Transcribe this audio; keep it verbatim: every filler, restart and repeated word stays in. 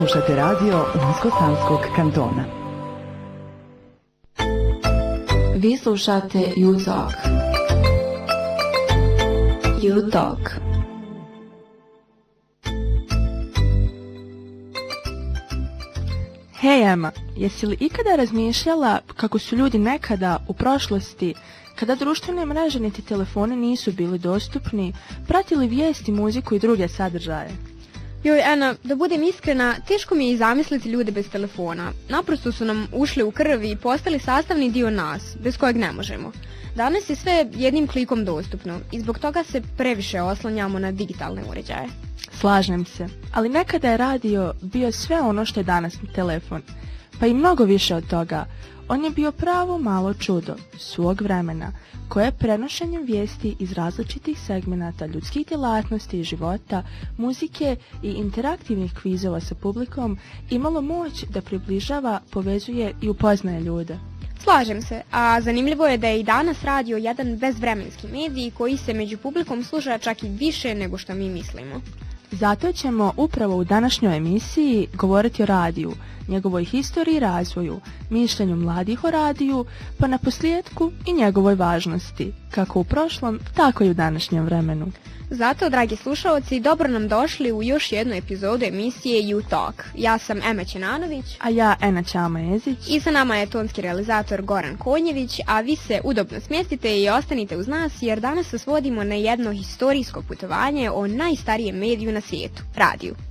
Slušate radio Unsko-Sanskog kantona. Vi slušate U-Talk. U-Talk. Hej Ema, jesi li ikada razmišljala kako su ljudi nekada u prošlosti, kada društvene mreže niti telefoni nisu bili dostupni, pratili vijesti, muziku i druge sadržaje? Joj, Ana, da budem iskrena, teško mi je i zamisliti ljude bez telefona. Naprosto su nam ušli u krv i postali sastavni dio nas, bez kojeg ne možemo. Danas je sve jednim klikom dostupno i zbog toga se previše oslanjamo na digitalne uređaje. Slažem se, ali nekada je radio bio sve ono što je danas telefon, pa i mnogo više od toga. On je bio pravo malo čudo svog vremena, koje je prenošenjem vijesti iz različitih segmenata ljudskih djelatnosti i života, muzike i interaktivnih kvizova sa publikom imalo moć da približava, povezuje i upoznaje ljude. Slažem se, a zanimljivo je da je i danas radio jedan bezvremenski medij koji se među publikom sluša čak i više nego što mi mislimo. Zato ćemo upravo u današnjoj emisiji govoriti o radiju, njegovoj historiji i razvoju, mišljenju mladih o radiju, pa na posljedku i njegovoj važnosti, kako u prošlom, tako i u današnjem vremenu. Zato, dragi slušalci, dobro nam došli u još jednu epizodu emisije U-Talk. Ja sam Ema Ćenanović. A ja Ena Ćama-Jezić. I sa nama je tonski realizator Goran Konjević, a vi se udobno smjestite i ostanite uz nas jer danas vas vodimo na jedno historijsko putovanje o najstarijem mediju na svijetu, radiju.